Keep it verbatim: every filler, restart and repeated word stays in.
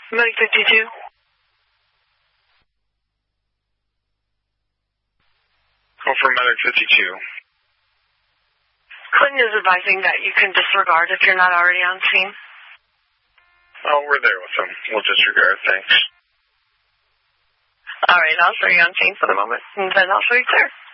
Medic fifty-two. Call for Medic fifty-two. Clinton is advising that you can disregard if you're not already on scene. Oh, we're there with them. We'll disregard, thanks. All right, I'll show you on scene for the moment, and then I'll show you clear.